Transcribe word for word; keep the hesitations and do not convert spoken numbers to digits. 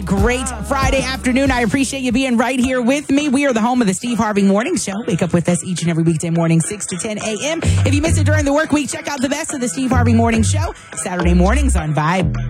Great Friday afternoon. I appreciate you being right here with me. We are the home of the Steve Harvey Morning Show. Wake up with us each and every weekday morning, six to ten a.m. If you miss it during the work week, check out the best of the Steve Harvey Morning Show, Saturday mornings on Vibe.